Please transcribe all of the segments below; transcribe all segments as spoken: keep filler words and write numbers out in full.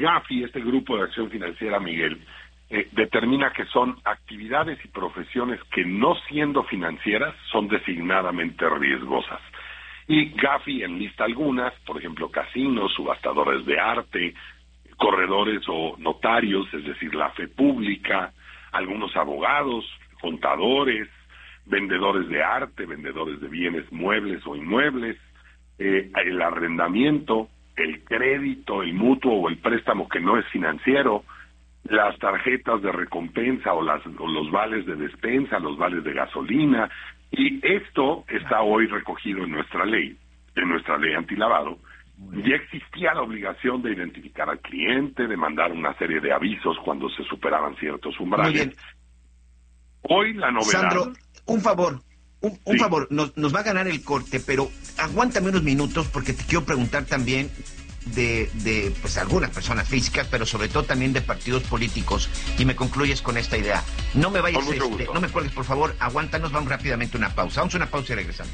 Gafi, este grupo de acción financiera, Miguel, eh, determina que son actividades y profesiones que, no siendo financieras, son designadamente riesgosas. Y Gafi enlista algunas, por ejemplo, casinos, subastadores de arte, corredores o notarios, es decir, la fe pública, algunos abogados, contadores, vendedores de arte, vendedores de bienes muebles o inmuebles, eh, el arrendamiento, el crédito, el mutuo o el préstamo que no es financiero, las tarjetas de recompensa o, las, o los vales de despensa, los vales de gasolina, y esto está hoy recogido en nuestra ley, en nuestra ley antilavado. Ya existía la obligación de identificar al cliente, de mandar una serie de avisos cuando se superaban ciertos umbrales. Muy bien. Hoy la novedad... Sandro, un favor, un, un sí. favor, nos, nos va a ganar el corte, pero aguántame unos minutos porque te quiero preguntar también de, de pues algunas personas físicas, pero sobre todo también de partidos políticos, y me concluyes con esta idea. No me vayas, este, no me cuelgues, por favor, aguántanos, vamos rápidamente a una pausa. Vamos a una pausa y regresamos.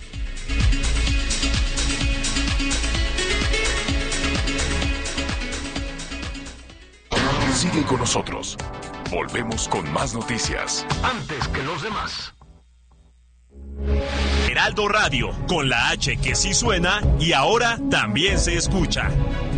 Sigue con nosotros. Volvemos con más noticias. Antes que los demás. Heraldo Radio, con la H que sí suena y ahora también se escucha.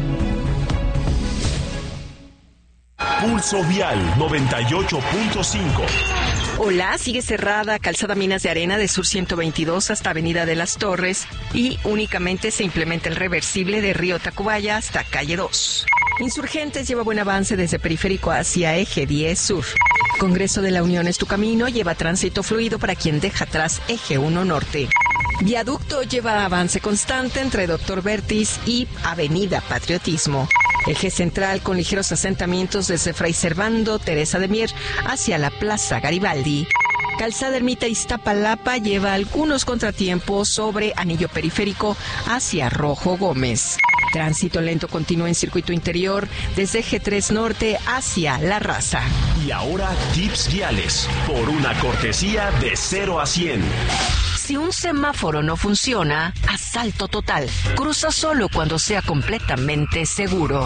Pulso Vial noventa y ocho punto cinco. Hola, sigue cerrada Calzada Minas de Arena de Sur ciento veintidós hasta Avenida de las Torres y únicamente se implementa el reversible de Río Tacubaya hasta Calle dos. Insurgentes lleva buen avance desde Periférico hacia Eje diez Sur. Congreso de la Unión es tu camino, lleva tránsito fluido para quien deja atrás Eje uno Norte. Viaducto lleva avance constante entre Doctor Bertis y Avenida Patriotismo. Eje central con ligeros asentamientos desde Fray Servando Teresa de Mier hacia la Plaza Garibaldi. Calzada Ermita Iztapalapa lleva algunos contratiempos sobre Anillo Periférico hacia Rojo Gómez. Tránsito lento continúa en circuito interior desde Eje tres Norte hacia La Raza. Y ahora tips viales por una cortesía de cero a cien. Si un semáforo no funciona, asalto total. Cruza solo cuando sea completamente seguro.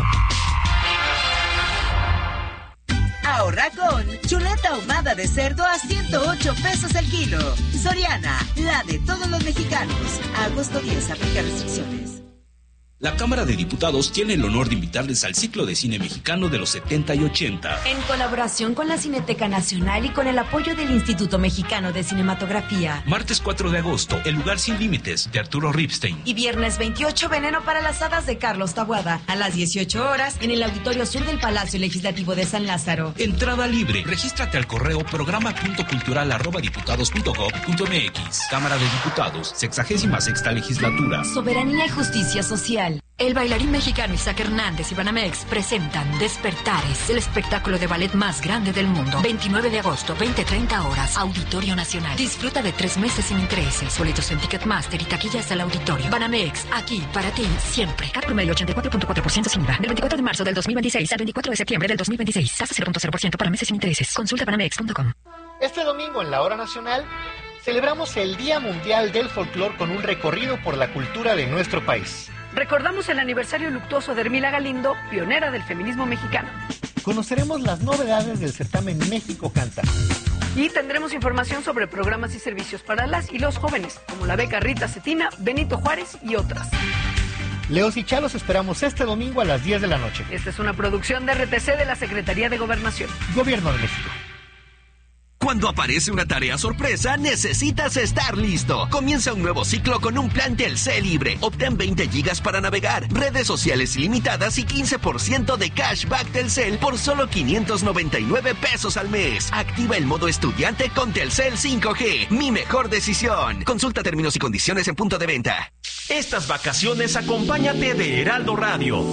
Ahorra con chuleta ahumada de cerdo a ciento ocho pesos el kilo. Soriana, la de todos los mexicanos. A agosto diez, aplica restricciones. La Cámara de Diputados tiene el honor de invitarles al ciclo de cine mexicano de los setenta y ochenta. En colaboración con la Cineteca Nacional y con el apoyo del Instituto Mexicano de Cinematografía. Martes cuatro de agosto, El lugar sin límites, de Arturo Ripstein. Y viernes veintiocho, Veneno para las hadas, de Carlos Taboada. A las dieciocho horas, en el Auditorio Sur del Palacio Legislativo de San Lázaro. Entrada libre. Regístrate al correo programa punto cultural arroba diputados punto gob punto mx. Cámara de Diputados, sexagésima sexta legislatura. Soberanía y justicia social. El bailarín mexicano Isaac Hernández y Banamex presentan Despertares, el espectáculo de ballet más grande del mundo. veintinueve de agosto, veinte treinta horas, Auditorio Nacional. Disfruta de tres meses sin intereses. Boletos en Ticketmaster y taquillas al auditorio. Banamex, aquí para ti, siempre. C A T promedio ochenta y cuatro punto cuatro por ciento sin I V A. Del veinticuatro de marzo del dos mil veintiséis al veinticuatro de septiembre del dos mil veintiséis. Tasa cero punto cero por ciento para meses sin intereses. Consulta banamex punto com. Este domingo en la Hora Nacional celebramos el Día Mundial del Folclor con un recorrido por la cultura de nuestro país. Recordamos el aniversario luctuoso de Hermila Galindo, pionera del feminismo mexicano. Conoceremos las novedades del certamen México Canta. Y tendremos información sobre programas y servicios para las y los jóvenes, como la beca Rita Cetina, Benito Juárez y otras. Leos y Chalos esperamos este domingo a las diez de la noche. Esta es una producción de R T C de la Secretaría de Gobernación. Gobierno de México. Cuando aparece una tarea sorpresa, necesitas estar listo. Comienza un nuevo ciclo con un plan Telcel libre. Obtén veinte gigas para navegar, redes sociales ilimitadas y quince por ciento de cashback Telcel por solo quinientos noventa y nueve pesos al mes. Activa el modo estudiante con Telcel cinco G. Mi mejor decisión. Consulta términos y condiciones en punto de venta. Estas vacaciones acompáñate de Heraldo Radio.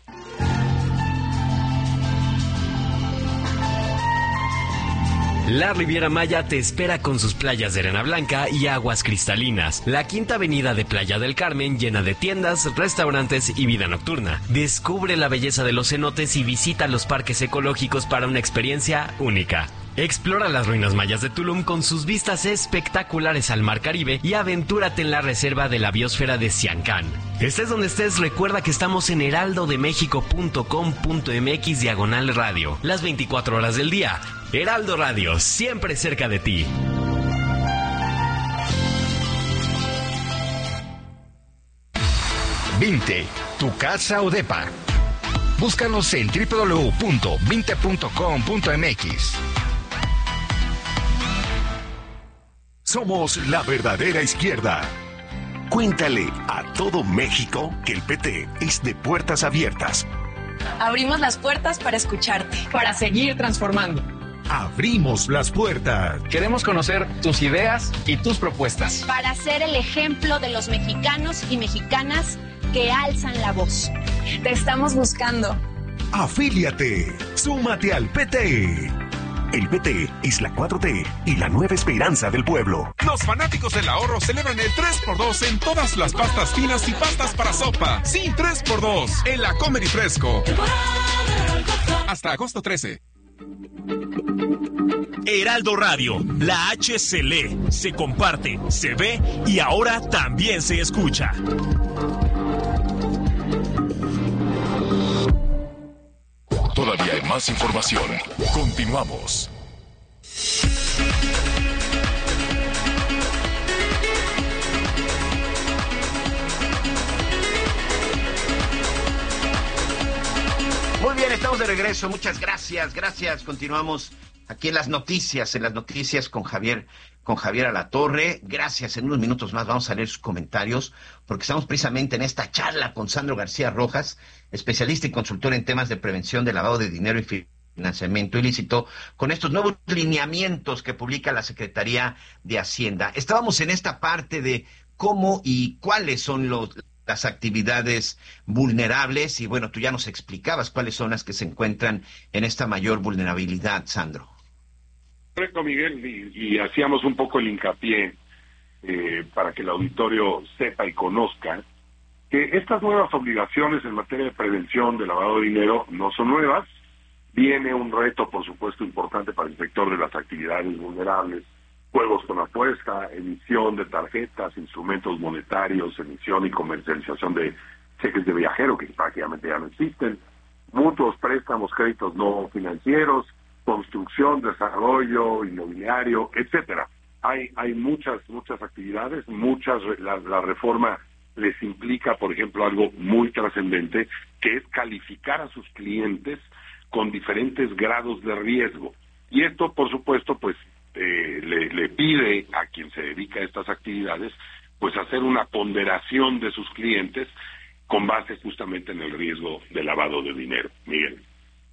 La Riviera Maya te espera con sus playas de arena blanca y aguas cristalinas. La Quinta Avenida de Playa del Carmen llena de tiendas, restaurantes y vida nocturna. Descubre la belleza de los cenotes y visita los parques ecológicos para una experiencia única. Explora las ruinas mayas de Tulum con sus vistas espectaculares al Mar Caribe y aventúrate en la reserva de la biosfera de Siancán. Estés donde estés, recuerda que estamos en heraldo de méxico punto com punto m x diagonal radio, las veinticuatro horas del día. Heraldo Radio, siempre cerca de ti. Vinte, tu casa o depa. Búscanos en doble u doble u doble u punto vinte punto com punto m x. Somos la verdadera izquierda. Cuéntale a todo México que el P T es de puertas abiertas. Abrimos las puertas para escucharte, para seguir transformando. Abrimos las puertas. Queremos conocer tus ideas y tus propuestas. Para ser el ejemplo de los mexicanos y mexicanas que alzan la voz. Te estamos buscando. Afíliate. Súmate al P T. El P T es la cuatro T y la nueva esperanza del pueblo. Los fanáticos del ahorro celebran el tres por dos en todas las pastas finas y pastas para sopa. Sí, tres por dos en la Comer y Fresco. Hasta agosto trece. Heraldo Radio, la H se lee, se comparte, se ve y ahora también se escucha. Todavía hay más información. Continuamos. Muy bien, estamos de regreso. Muchas gracias, gracias. Continuamos aquí en las noticias, en las noticias con Javier, con Javier Alatorre. Gracias. En unos minutos más vamos a leer sus comentarios, porque estamos precisamente en esta charla con Sandro García Rojas, especialista y consultor en temas de prevención de lavado de dinero y financiamiento ilícito, con estos nuevos lineamientos que publica la Secretaría de Hacienda. Estábamos en esta parte de cómo y cuáles son los las actividades vulnerables, y bueno, tú ya nos explicabas cuáles son las que se encuentran en esta mayor vulnerabilidad, Sandro. Correcto, Miguel, y, y hacíamos un poco el hincapié eh, para que el auditorio sepa y conozca que estas nuevas obligaciones en materia de prevención de lavado de dinero no son nuevas. Viene un reto, por supuesto, importante para el sector de las actividades vulnerables: juegos con apuesta, emisión de tarjetas, instrumentos monetarios, emisión y comercialización de cheques de viajero, que prácticamente ya no existen, mutuos, préstamos, créditos no financieros, construcción, desarrollo inmobiliario, etcétera. Hay hay muchas muchas actividades, muchas la, la reforma les implica, por ejemplo, algo muy trascendente, que es calificar a sus clientes con diferentes grados de riesgo. Y esto, por supuesto, pues Eh, le, le pide a quien se dedica a estas actividades pues hacer una ponderación de sus clientes con base justamente en el riesgo de lavado de dinero. Miguel.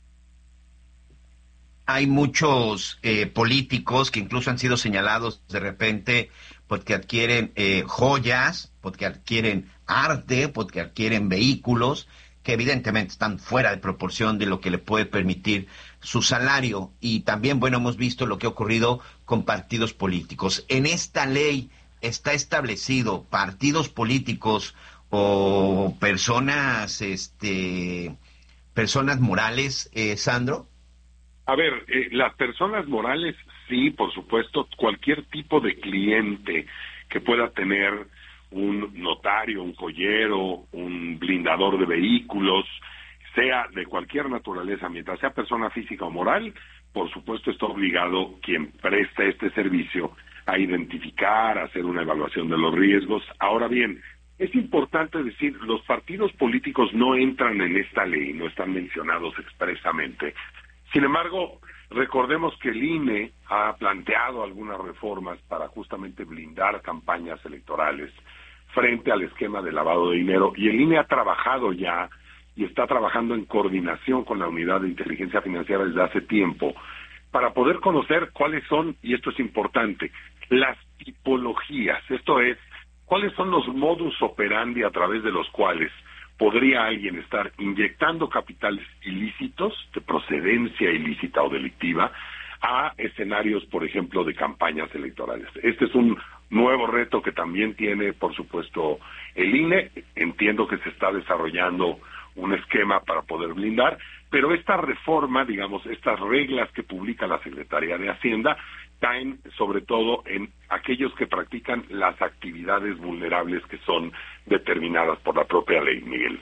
Hay muchos eh, políticos que incluso han sido señalados de repente porque adquieren eh, joyas, porque adquieren arte, porque adquieren vehículos que evidentemente están fuera de proporción de lo que le puede permitir su salario. Y también, bueno, hemos visto lo que ha ocurrido con partidos políticos. En esta ley está establecido partidos políticos o personas, este, personas morales, eh, Sandro. A ver, eh, las personas morales, sí, por supuesto, cualquier tipo de cliente que pueda tener un notario, un joyero, un blindador de vehículos, sea de cualquier naturaleza, mientras sea persona física o moral, por supuesto está obligado quien presta este servicio a identificar, a hacer una evaluación de los riesgos. Ahora bien, es importante decir, los partidos políticos no entran en esta ley, no están mencionados expresamente. Sin embargo, recordemos que el I N E ha planteado algunas reformas para justamente blindar campañas electorales frente al esquema de lavado de dinero, y el I N E ha trabajado ya y está trabajando en coordinación con la Unidad de Inteligencia Financiera desde hace tiempo para poder conocer cuáles son, y esto es importante, las tipologías, esto es, cuáles son los modus operandi a través de los cuales podría alguien estar inyectando capitales ilícitos, de procedencia ilícita o delictiva, a escenarios, por ejemplo, de campañas electorales. Este es un nuevo reto que también tiene, por supuesto, el I N E. Entiendo que se está desarrollando un esquema para poder blindar, pero esta reforma, digamos, estas reglas que publica la Secretaría de Hacienda, caen sobre todo en aquellos que practican las actividades vulnerables que son determinadas por la propia ley, Miguel.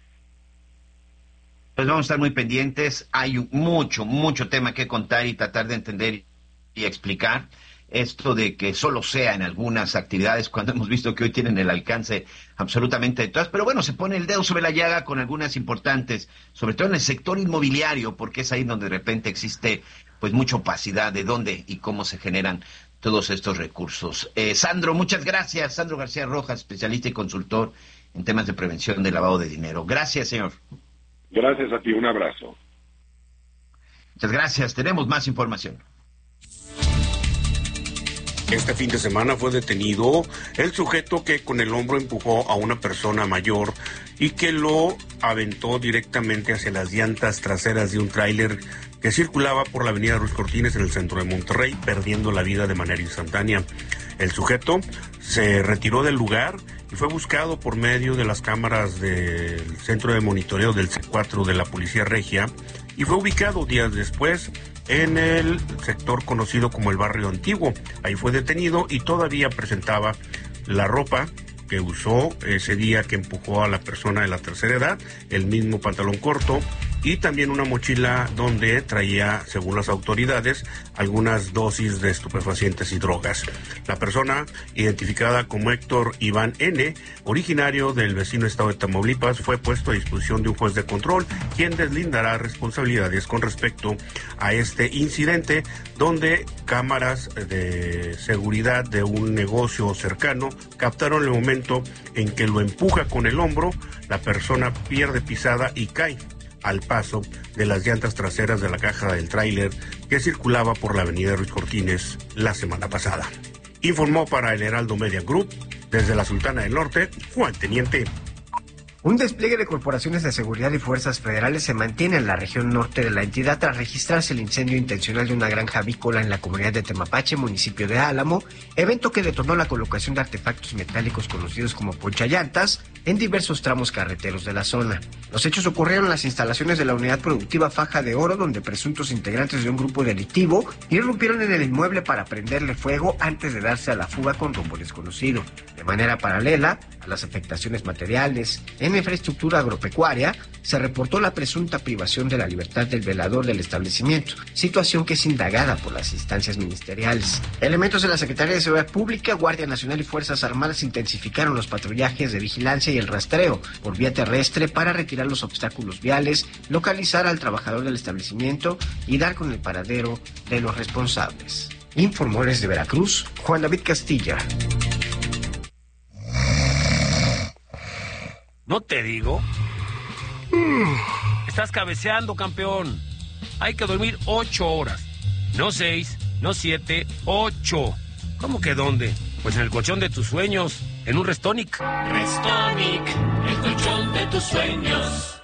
Pues vamos a estar muy pendientes, hay mucho, mucho tema que contar y tratar de entender y explicar. Esto de que solo sea en algunas actividades, cuando hemos visto que hoy tienen el alcance absolutamente de todas, pero bueno, se pone el dedo sobre la llaga con algunas importantes, sobre todo en el sector inmobiliario, porque es ahí donde de repente existe pues mucha opacidad de dónde y cómo se generan todos estos recursos. Eh, Sandro, muchas gracias. Sandro García Rojas, especialista y consultor en temas de prevención del lavado de dinero. Gracias, señor. Gracias a ti, un abrazo. Muchas gracias, tenemos más información. Este fin de semana fue detenido el sujeto que con el hombro empujó a una persona mayor y que lo aventó directamente hacia las llantas traseras de un tráiler que circulaba por la avenida Ruiz Cortines en el centro de Monterrey, perdiendo la vida de manera instantánea. El sujeto se retiró del lugar y fue buscado por medio de las cámaras del centro de monitoreo del C cuatro de la Policía Regia y fue ubicado días después en el sector conocido como el Barrio Antiguo. Ahí fue detenido y todavía presentaba la ropa que usó ese día que empujó a la persona de la tercera edad, el mismo pantalón corto y también una mochila donde traía, según las autoridades, algunas dosis de estupefacientes y drogas. La persona, identificada como Héctor Iván N., originario del vecino estado de Tamaulipas, fue puesto a disposición de un juez de control, quien deslindará responsabilidades con respecto a este incidente, donde cámaras de seguridad de un negocio cercano captaron el momento en que lo empuja con el hombro, la persona pierde pisada y cae al paso de las llantas traseras de la caja del tráiler que circulaba por la avenida Ruiz Cortines la semana pasada. Informó para el Heraldo Media Group, desde la Sultana del Norte, Juan Teniente. Un despliegue de corporaciones de seguridad y fuerzas federales se mantiene en la región norte de la entidad tras registrarse el incendio intencional de una granja avícola en la comunidad de Temapache, municipio de Álamo, evento que detonó la colocación de artefactos metálicos conocidos como ponchallantas en diversos tramos carreteros de la zona. Los hechos ocurrieron en las instalaciones de la unidad productiva Faja de Oro, donde presuntos integrantes de un grupo delictivo irrumpieron en el inmueble para prenderle fuego antes de darse a la fuga con rumbo desconocido. De manera paralela a las afectaciones materiales en infraestructura agropecuaria, se reportó la presunta privación de la libertad del velador del establecimiento, situación que es indagada por las instancias ministeriales. Elementos de la Secretaría de Seguridad Pública, Guardia Nacional y Fuerzas Armadas intensificaron los patrullajes de vigilancia y el rastreo por vía terrestre para retirar los obstáculos viales, localizar al trabajador del establecimiento y dar con el paradero de los responsables. Informó desde Veracruz, Juan David Castilla. ¿No te digo? Estás cabeceando, campeón. Hay que dormir ocho horas. No seis, no siete, ocho. ¿Cómo que dónde? Pues en el colchón de tus sueños, en un Restonic. Restonic, el colchón de tus sueños.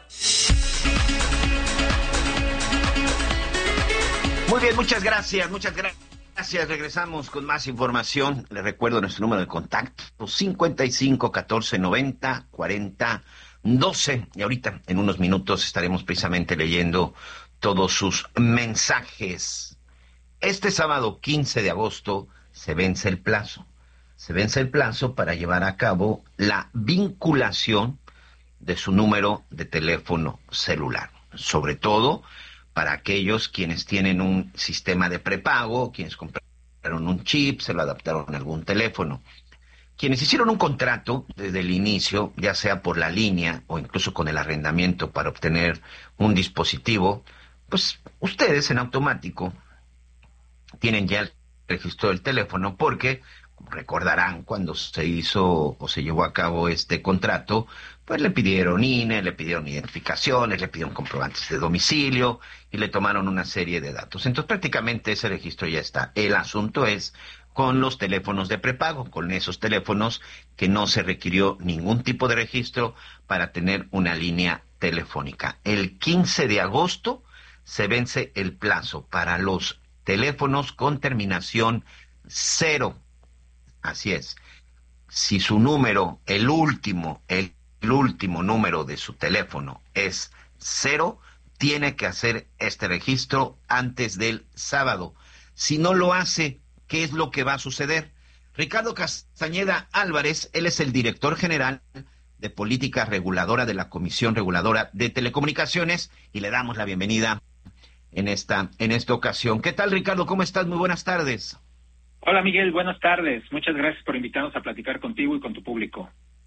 Muy bien, muchas gracias, muchas gracias. Gracias, regresamos con más información. Les recuerdo nuestro número de contacto, cincuenta y cinco, catorce, noventa, cuarenta, doce. Y ahorita, en unos minutos, estaremos precisamente leyendo todos sus mensajes. Este sábado quince de agosto se vence el plazo. Se vence el plazo para llevar a cabo la vinculación de su número de teléfono celular. Sobre todo para aquellos quienes tienen un sistema de prepago, quienes compraron un chip, se lo adaptaron a algún teléfono. Quienes hicieron un contrato desde el inicio, ya sea por la línea o incluso con el arrendamiento para obtener un dispositivo, pues ustedes en automático tienen ya el registro del teléfono porque, como recordarán, cuando se hizo o se llevó a cabo este contrato, pues le pidieron I N E, le pidieron identificaciones, le pidieron comprobantes de domicilio y le tomaron una serie de datos. Entonces prácticamente ese registro ya está. El asunto es con los teléfonos de prepago, con esos teléfonos que no se requirió ningún tipo de registro para tener una línea telefónica. El quince de agosto se vence el plazo para los teléfonos con terminación cero. Así es. Si su número, el último, el último número de su teléfono es cero, tiene que hacer este registro antes del sábado. Si no lo hace, ¿qué es lo que va a suceder? Ricardo Castañeda Álvarez, él es el director general de Política Reguladora de la Comisión Reguladora de Telecomunicaciones, y le damos la bienvenida en esta, en esta ocasión. ¿Qué tal, Ricardo? ¿Cómo estás? Muy buenas tardes. Hola, Miguel. Buenas tardes. Muchas gracias por invitarnos a platicar contigo y con tu público.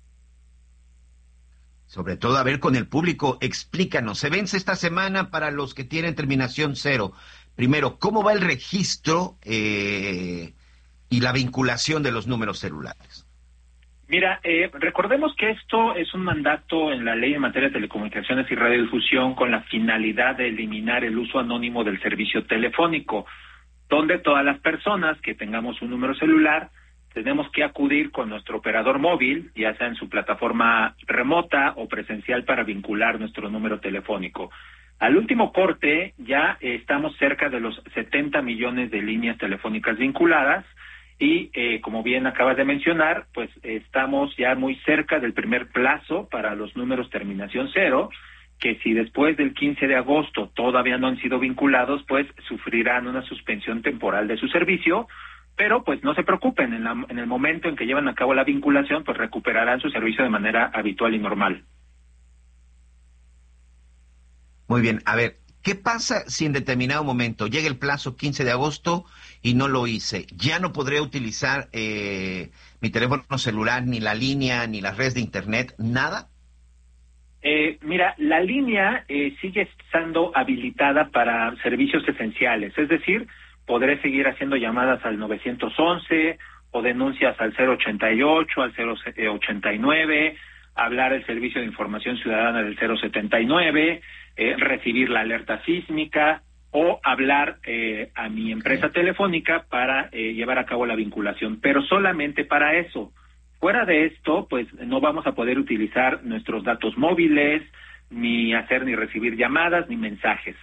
Sobre todo, a ver, con el público, explícanos. Se vence esta semana para los que tienen terminación cero. Primero, ¿cómo va el registro eh, y la vinculación de los números celulares? Mira, eh, recordemos que esto es un mandato en la Ley en materia de telecomunicaciones y radiodifusión con la finalidad de eliminar el uso anónimo del servicio telefónico, donde todas las personas que tengamos un número celular tenemos que acudir con nuestro operador móvil, ya sea en su plataforma remota o presencial, para vincular nuestro número telefónico. Al último corte ya eh, estamos cerca de los setenta millones de líneas telefónicas vinculadas. Y eh, como bien acabas de mencionar, pues eh, estamos ya muy cerca del primer plazo para los números terminación cero, que si después del quince de agosto todavía no han sido vinculados, pues sufrirán una suspensión temporal de su servicio, pero pues no se preocupen, en, la, en el momento en que llevan a cabo la vinculación, pues recuperarán su servicio de manera habitual y normal. Muy bien, a ver, ¿qué pasa si en determinado momento llega el plazo quince de agosto y no lo hice? ¿Ya no podré utilizar eh, mi teléfono celular, ni la línea, ni las redes de internet, nada? Eh, mira, la línea eh, sigue estando habilitada para servicios esenciales, es decir, podré seguir haciendo llamadas al nueve once o denuncias al cero ochenta y ocho, al cero ochenta y nueve, hablar el servicio de información ciudadana del cero setenta y nueve, eh, recibir la alerta sísmica, o hablar eh, a mi empresa telefónica para eh, llevar a cabo la vinculación, pero solamente para eso. Fuera de esto, pues no vamos a poder utilizar nuestros datos móviles, ni hacer ni recibir llamadas, ni mensajes.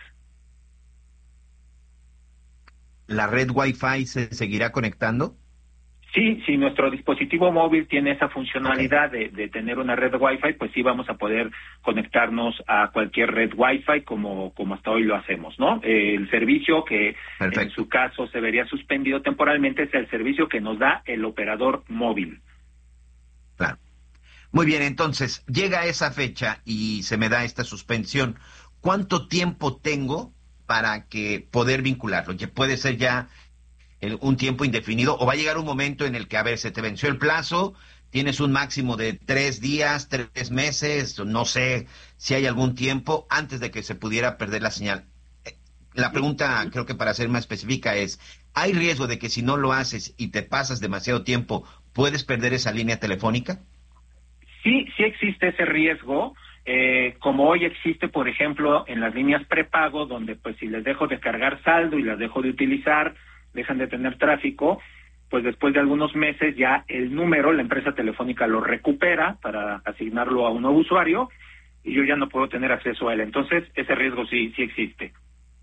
¿La red Wi-Fi se seguirá conectando? Sí, si nuestro dispositivo móvil tiene esa funcionalidad okay. de, de tener una red Wi-Fi, pues sí vamos a poder conectarnos a cualquier red Wi-Fi como, como hasta hoy lo hacemos, ¿no? Eh, el servicio que Perfecto. En su caso se vería suspendido temporalmente es el servicio que nos da el operador móvil. Claro. Muy bien, entonces, llega esa fecha y se me da esta suspensión. ¿Cuánto tiempo tengo para que poder vincularlo? Que puede ser ya el, un tiempo indefinido, o va a llegar un momento en el que, a ver, se te venció el plazo, tienes un máximo de tres días, tres meses, no sé si hay algún tiempo antes de que se pudiera perder la señal. La pregunta, creo que para ser más específica, es, ¿hay riesgo de que si no lo haces y te pasas demasiado tiempo, puedes perder esa línea telefónica? Sí, sí existe ese riesgo, eh, como hoy existe, por ejemplo, en las líneas prepago, donde pues si les dejo de cargar saldo y las dejo de utilizar, dejan de tener tráfico, pues después de algunos meses ya el número, la empresa telefónica lo recupera para asignarlo a un nuevo usuario y yo ya no puedo tener acceso a él. Entonces, ese riesgo sí, sí existe.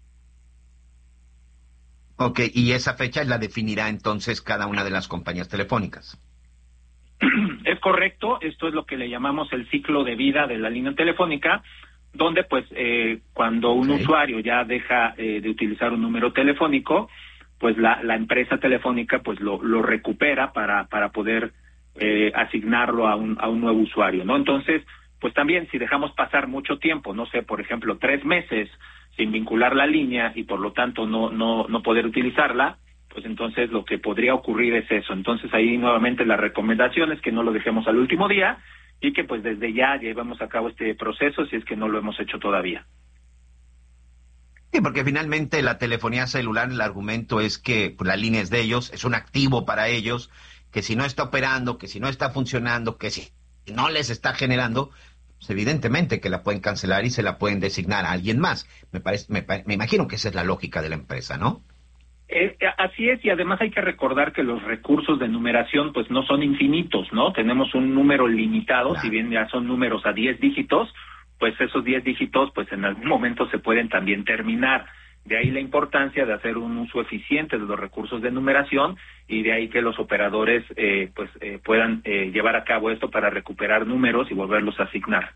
Ok, y esa fecha la definirá entonces cada una de las compañías telefónicas. Es correcto, esto es lo que le llamamos el ciclo de vida de la línea telefónica, donde pues eh, cuando un sí. usuario ya deja eh, de utilizar un número telefónico, pues la, la empresa telefónica pues lo, lo recupera para, para poder eh, asignarlo a un, a un nuevo usuario, ¿no? Entonces, pues también si dejamos pasar mucho tiempo, no sé, por ejemplo, tres meses sin vincular la línea y por lo tanto no, no, no poder utilizarla, pues entonces lo que podría ocurrir es eso. Entonces ahí nuevamente la recomendación es que no lo dejemos al último día y que pues desde ya llevemos a cabo este proceso si es que no lo hemos hecho todavía. Sí, porque finalmente la telefonía celular, el argumento es que pues, la línea es de ellos, es un activo para ellos, que si no está operando, que si no está funcionando, que si no les está generando, pues evidentemente que la pueden cancelar y se la pueden designar a alguien más. Me parece, me, me imagino que esa es la lógica de la empresa, ¿no? Eh, así es, y además hay que recordar que los recursos de numeración pues no son infinitos, ¿no? Tenemos un número limitado, claro. Si bien ya son números a diez dígitos, pues esos diez dígitos pues en algún momento se pueden también terminar. De ahí la importancia de hacer un uso eficiente de los recursos de numeración y de ahí que los operadores eh, pues eh, puedan eh, llevar a cabo esto para recuperar números y volverlos a asignar.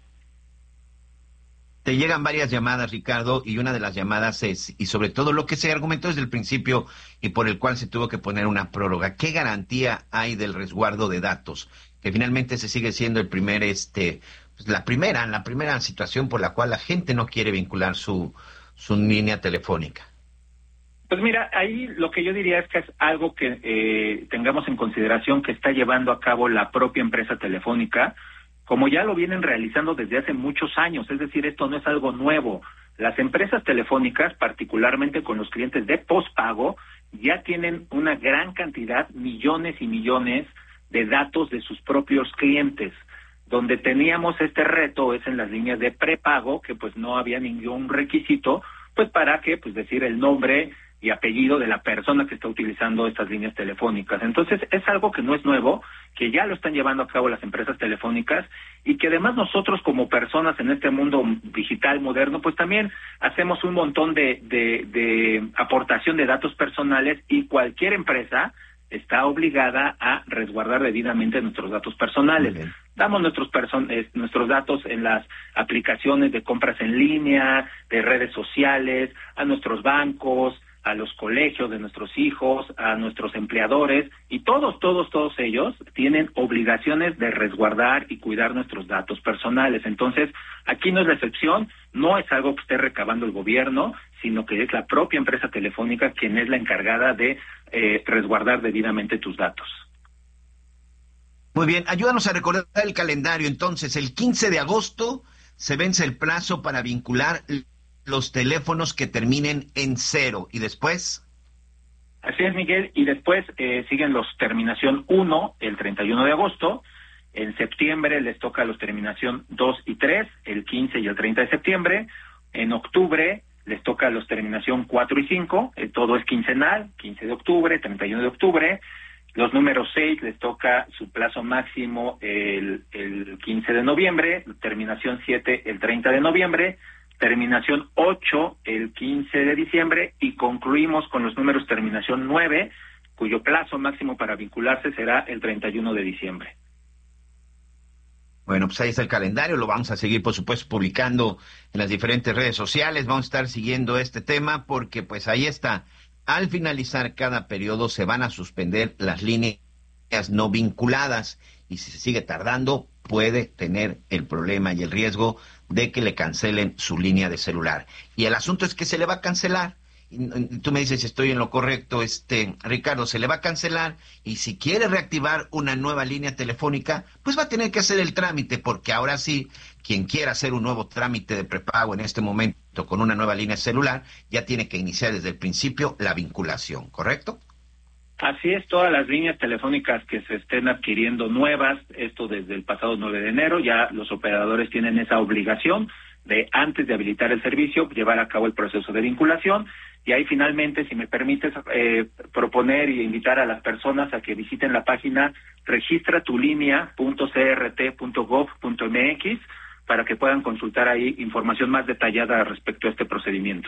Te llegan varias llamadas, Ricardo, y una de las llamadas es, y sobre todo lo que se argumentó desde el principio y por el cual se tuvo que poner una prórroga, ¿qué garantía hay del resguardo de datos? Que finalmente se sigue siendo el primer, este, pues la primera, la primera situación por la cual la gente no quiere vincular su, su línea telefónica. Pues mira, ahí lo que yo diría es que es algo que eh, tengamos en consideración que está llevando a cabo la propia empresa telefónica, como ya lo vienen realizando desde hace muchos años, es decir, esto no es algo nuevo. Las empresas telefónicas, particularmente con los clientes de postpago, ya tienen una gran cantidad, millones y millones de datos de sus propios clientes. Donde teníamos este reto es en las líneas de prepago, que pues no había ningún requisito, pues para que, pues decir el nombre y apellido de la persona que está utilizando estas líneas telefónicas. Entonces, es algo que no es nuevo, que ya lo están llevando a cabo las empresas telefónicas y que además nosotros como personas en este mundo digital moderno, pues también hacemos un montón de, de, de aportación de datos personales y cualquier empresa está obligada a resguardar debidamente nuestros datos personales. Damos nuestros person eh, nuestros datos en las aplicaciones de compras en línea, de redes sociales, a nuestros bancos, a los colegios de nuestros hijos, a nuestros empleadores, y todos, todos, todos ellos tienen obligaciones de resguardar y cuidar nuestros datos personales. Entonces, aquí no es la excepción, no es algo que esté recabando el gobierno, sino que es la propia empresa telefónica quien es la encargada de eh, resguardar debidamente tus datos. Muy bien, ayúdanos a recordar el calendario. Entonces, el quince de agosto se vence el plazo para vincular los teléfonos que terminen en cero. ¿Y después? Así es, Miguel. Y después eh, siguen los terminación uno, el treinta y uno de agosto. En septiembre les toca los terminación dos y tres, el quince y el treinta de septiembre. En octubre les toca los terminación cuatro y cinco. Eh, todo es quincenal, quince de octubre, treinta y uno de octubre. Los números seis les toca su plazo máximo el, el quince de noviembre. Terminación siete, el treinta de noviembre. Terminación ocho, el quince de diciembre, y concluimos con los números terminación nueve, cuyo plazo máximo para vincularse será el treinta y uno de diciembre. Bueno, pues ahí está el calendario, lo vamos a seguir, por supuesto, publicando en las diferentes redes sociales, vamos a estar siguiendo este tema porque pues ahí está, al finalizar cada periodo se van a suspender las líneas no vinculadas y si se sigue tardando puede tener el problema y el riesgo de que le cancelen su línea de celular. Y el asunto es que se le va a cancelar. Y tú me dices si estoy en lo correcto, este Ricardo, se le va a cancelar y si quiere reactivar una nueva línea telefónica, pues va a tener que hacer el trámite, porque ahora sí, quien quiera hacer un nuevo trámite de prepago en este momento con una nueva línea celular, ya tiene que iniciar desde el principio la vinculación, ¿correcto? Así es, todas las líneas telefónicas que se estén adquiriendo nuevas, esto desde el pasado nueve de enero, ya los operadores tienen esa obligación de, antes de habilitar el servicio, llevar a cabo el proceso de vinculación. Y ahí finalmente, si me permites, eh, proponer y invitar a las personas a que visiten la página registra tu línea punto c r t punto gov punto m x para que puedan consultar ahí información más detallada respecto a este procedimiento.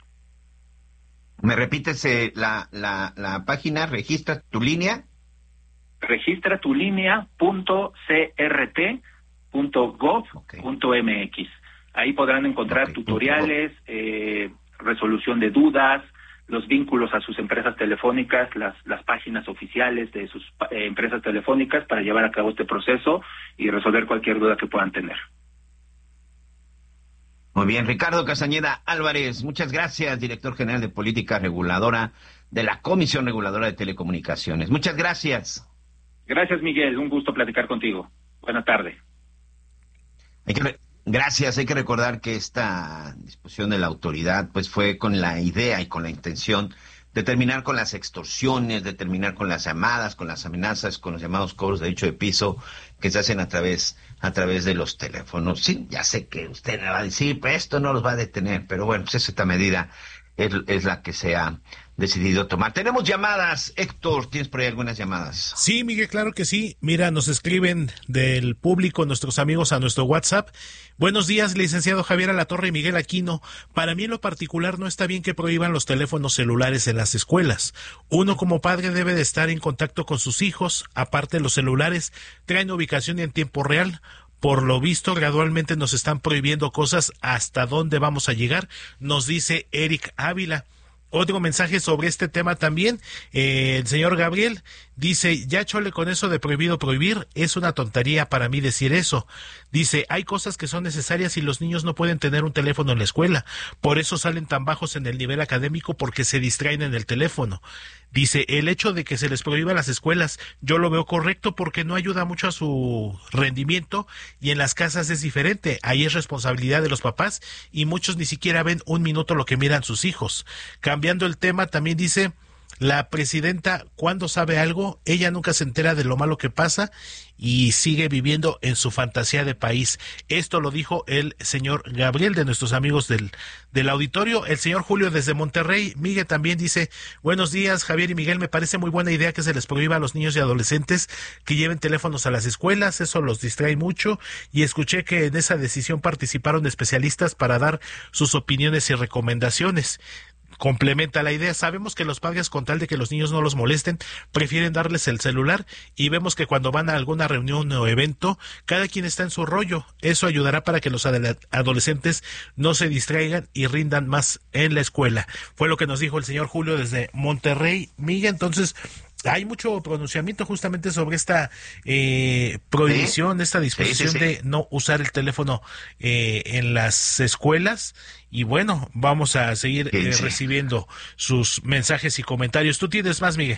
¿Me repites eh, la, la, la página? ¿Registra tu línea? registra tu línea punto c r t punto gov punto m x. Ahí podrán encontrar okay. tutoriales, eh, resolución de dudas, los vínculos a sus empresas telefónicas, las, las páginas oficiales de sus eh, empresas telefónicas para llevar a cabo este proceso y resolver cualquier duda que puedan tener. Muy bien, Ricardo Castañeda Álvarez, muchas gracias, director general de Política Reguladora de la Comisión Reguladora de Telecomunicaciones. Muchas gracias. Gracias, Miguel, un gusto platicar contigo. Buena tarde. Hay que re- Gracias, hay que recordar que esta disposición de la autoridad pues fue con la idea y con la intención de terminar con las extorsiones, de terminar con las llamadas, con las amenazas, con los llamados cobros de derecho de piso que se hacen a través a través de los teléfonos. Sí, ya sé que usted me va a decir, pues esto no los va a detener, pero bueno, pues esta medida es, es la que se ha decidido tomar. Tenemos llamadas. Héctor, ¿tienes por ahí algunas llamadas? Sí, Miguel, claro que sí. Mira, nos escriben del público, nuestros amigos, a nuestro WhatsApp. Buenos días, licenciado Javier Alatorre y Miguel Aquino. Para mí en lo particular no está bien que prohíban los teléfonos celulares en las escuelas. Uno como padre debe de estar en contacto con sus hijos. Aparte, los celulares traen ubicación en tiempo real. Por lo visto, gradualmente nos están prohibiendo cosas. ¿Hasta dónde vamos a llegar? Nos dice Eric Ávila. Otro mensaje sobre este tema también, eh, el señor Gabriel dice, ya chole con eso de prohibido prohibir, es una tontería para mí decir eso. Dice, hay cosas que son necesarias y los niños no pueden tener un teléfono en la escuela, por eso salen tan bajos en el nivel académico porque se distraen en el teléfono. Dice, el hecho de que se les prohíba las escuelas, yo lo veo correcto porque no ayuda mucho a su rendimiento y en las casas es diferente, ahí es responsabilidad de los papás y muchos ni siquiera ven un minuto lo que miran sus hijos. Cambiando el tema, también dice, la presidenta, cuando sabe algo, ella nunca se entera de lo malo que pasa y sigue viviendo en su fantasía de país. Esto lo dijo el señor Gabriel, de nuestros amigos del, del auditorio. El señor Julio desde Monterrey, Miguel, también dice, buenos días, Javier y Miguel, me parece muy buena idea que se les prohíba a los niños y adolescentes que lleven teléfonos a las escuelas, eso los distrae mucho, y escuché que en esa decisión participaron especialistas para dar sus opiniones y recomendaciones. Complementa la idea, sabemos que los padres, con tal de que los niños no los molesten, prefieren darles el celular, y vemos que cuando van a alguna reunión o evento, cada quien está en su rollo. Eso ayudará para que los adolescentes no se distraigan y rindan más en la escuela. Fue lo que nos dijo el señor Julio desde Monterrey, Miguel. Entonces, hay mucho pronunciamiento justamente sobre esta eh, prohibición, ¿sí? Esta disposición sí, sí, sí. de no usar el teléfono eh, en las escuelas. Y bueno, vamos a seguir sí, eh, sí. recibiendo sus mensajes y comentarios. ¿Tú tienes más, Miguel?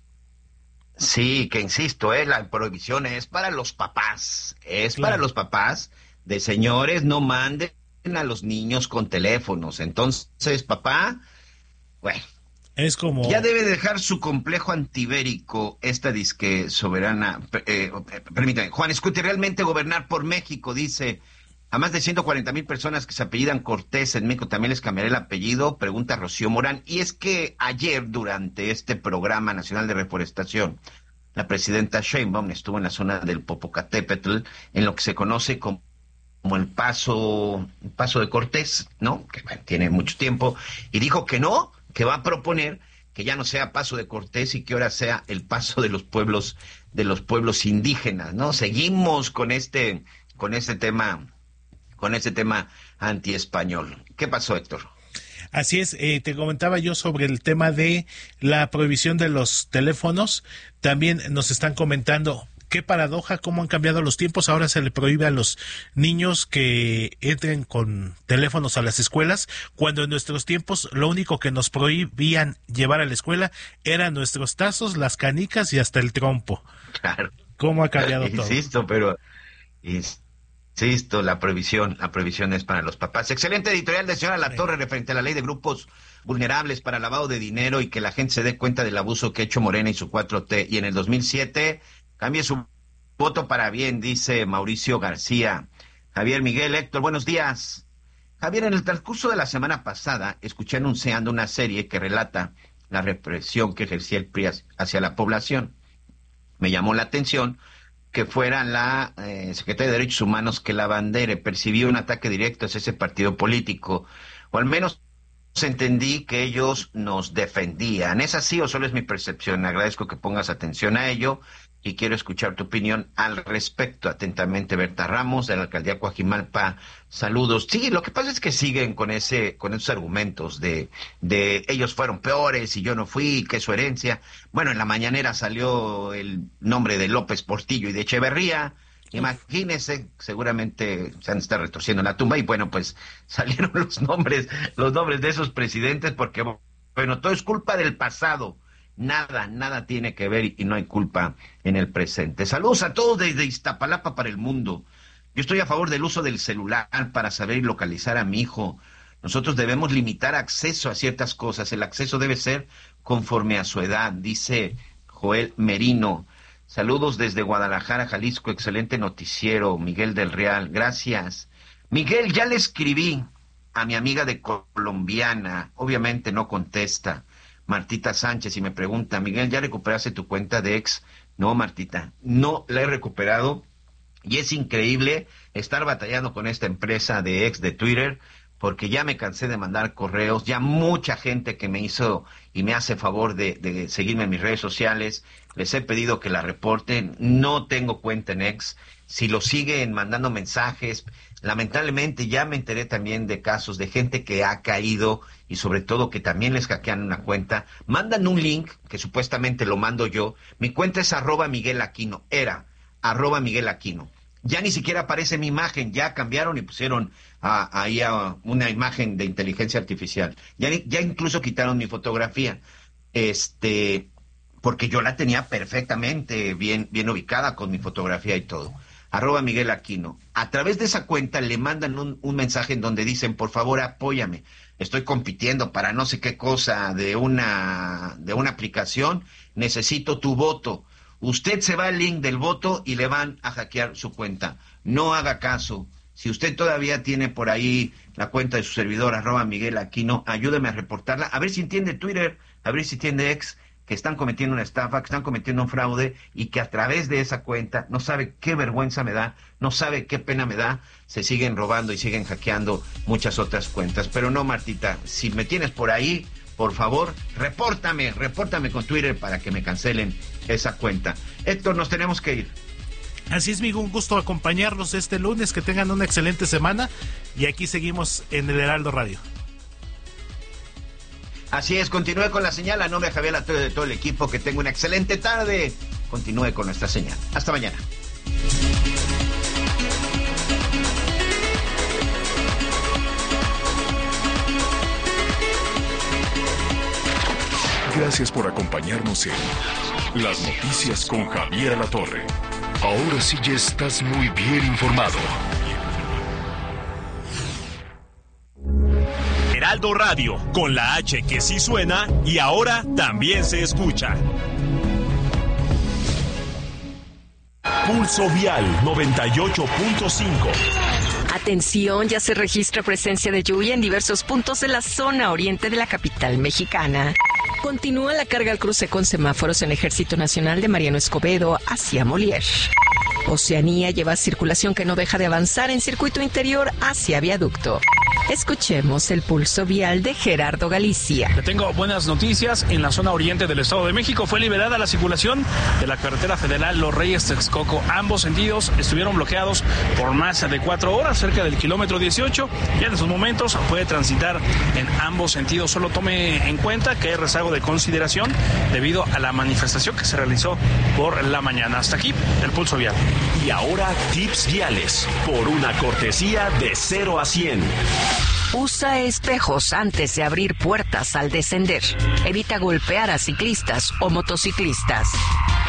Sí, que insisto, eh, la prohibición es para los papás. Es claro. para los papás de señores, no manden a los niños con teléfonos. Entonces, papá, bueno. Es como... Ya debe dejar su complejo antibérico esta disque soberana. Eh, permítame, Juan Escuti, realmente gobernar por México, dice, a más de ciento cuarenta mil personas que se apellidan Cortés en México, ¿también les cambiará el apellido? Pregunta Rocío Morán. Y es que ayer, durante este programa nacional de reforestación, la presidenta Sheinbaum estuvo en la zona del Popocatépetl, en lo que se conoce como como el paso, el paso de Cortés, ¿no? Que bueno, tiene mucho tiempo, y dijo que no, que va a proponer que ya no sea paso de Cortés y que ahora sea el paso de los pueblos, de los pueblos indígenas, ¿no? Seguimos con este, con este tema, con este tema antiespañol. ¿Qué pasó, Héctor? Así es, eh, te comentaba yo sobre el tema de la prohibición de los teléfonos. También nos están comentando, qué paradoja, cómo han cambiado los tiempos. Ahora se le prohíbe a los niños que entren con teléfonos a las escuelas, cuando en nuestros tiempos lo único que nos prohibían llevar a la escuela eran nuestros tazos, las canicas y hasta el trompo. Claro. ¿Cómo ha cambiado todo? Insisto, pero... Insisto, la prohibición, la prohibición es para los papás. Excelente editorial de señora Latorre sí. referente a la ley de grupos vulnerables para lavado de dinero y que la gente se dé cuenta del abuso que ha hecho Morena y su cuatro T. Y en el dos mil siete... cambie su voto para bien, dice Mauricio García. Javier, Miguel, Héctor, buenos días. Javier, en el transcurso de la semana pasada, escuché anunciando una serie que relata la represión que ejercía el P R I hacia la población. Me llamó la atención que fuera la eh, Secretaría de Derechos Humanos que la bandere. Percibí un ataque directo hacia ese partido político, o al menos entendí que ellos nos defendían. ¿Es así o solo es mi percepción? Agradezco que pongas atención a ello y quiero escuchar tu opinión al respecto. Atentamente, Berta Ramos, de la Alcaldía Coajimalpa. Saludos. Sí, lo que pasa es que siguen con ese, con esos argumentos de, de ellos fueron peores y yo no fui, que es su herencia. Bueno, en la mañanera salió el nombre de López Portillo y de Echeverría. Imagínense, seguramente se han de estar retorciendo en la tumba y bueno, pues salieron los nombres, los nombres de esos presidentes porque, bueno, todo es culpa del pasado. Nada, nada tiene que ver y no hay culpa en el presente. Saludos a todos desde Iztapalapa para el mundo. Yo estoy a favor del uso del celular para saber y localizar a mi hijo. Nosotros debemos limitar acceso a ciertas cosas. El acceso debe ser conforme a su edad, dice Joel Merino. Saludos desde Guadalajara, Jalisco. Excelente noticiero, Miguel del Real. Gracias. Miguel, ya le escribí a mi amiga de Colombiana, obviamente no contesta, Martita Sánchez, y me pregunta, Miguel, ¿ya recuperaste tu cuenta de ex? No, Martita, no la he recuperado, y es increíble estar batallando con esta empresa de ex de Twitter, porque ya me cansé de mandar correos, ya mucha gente que me hizo y me hace favor de, de seguirme en mis redes sociales, les he pedido que la reporten, no tengo cuenta en ex, si lo siguen mandando mensajes, lamentablemente ya me enteré también de casos de gente que ha caído y sobre todo que también les hackean una cuenta, mandan un link que supuestamente lo mando yo, mi cuenta es arroba Miguel Aquino, era arroba Miguel Aquino. Ya ni siquiera aparece mi imagen, ya cambiaron y pusieron a, ahí a una imagen de inteligencia artificial. Ya, ya incluso quitaron mi fotografía, este, porque yo la tenía perfectamente bien, bien ubicada con mi fotografía y todo. Arroba Miguel Aquino. A través de esa cuenta le mandan un, un mensaje en donde dicen, por favor, apóyame. Estoy compitiendo para no sé qué cosa de una, de una aplicación. Necesito tu voto. Usted se va al link del voto y le van a hackear su cuenta. No haga caso. Si usted todavía tiene por ahí la cuenta de su servidor, arroba Miguel Aquino, ayúdeme a reportarla. A ver si entiende Twitter, a ver si entiende ex, que están cometiendo una estafa, que están cometiendo un fraude y que a través de esa cuenta, no sabe qué vergüenza me da, no sabe qué pena me da, se siguen robando y siguen hackeando muchas otras cuentas. Pero no, Martita, si me tienes por ahí, por favor, repórtame, repórtame con Twitter para que me cancelen esa cuenta. Héctor, nos tenemos que ir. Así es, Miguel, un gusto acompañarlos este lunes, que tengan una excelente semana y aquí seguimos en el Heraldo Radio. Así es, continúe con la señal, a nombre de Javier Latoya de todo el equipo, que tenga una excelente tarde, continúe con nuestra señal. Hasta mañana. Gracias por acompañarnos en Las Noticias con Javier Alatorre. Ahora sí ya estás muy bien informado. Heraldo Radio, con la H que sí suena y ahora también se escucha. Pulso Vial noventa y ocho punto cinco. Atención, ya se registra presencia de lluvia en diversos puntos de la zona oriente de la capital mexicana. Continúa la carga al cruce con semáforos en Ejército Nacional de Mariano Escobedo hacia Molière. Oceanía lleva circulación que no deja de avanzar en circuito interior hacia Viaducto. Escuchemos el pulso vial de Gerardo Galicia. Le tengo buenas noticias. En la zona oriente del Estado de México fue liberada la circulación de la carretera federal Los Reyes-Texcoco. Ambos sentidos estuvieron bloqueados por más de cuatro horas, cerca del kilómetro dieciocho. Ya en estos momentos puede transitar en ambos sentidos. Solo tome en cuenta que hay rezago de consideración debido a la manifestación que se realizó por la mañana. Hasta aquí el pulso vial. Y ahora tips viales por una cortesía de cero a cien. Usa espejos antes de abrir puertas al descender. Evita golpear a ciclistas o motociclistas.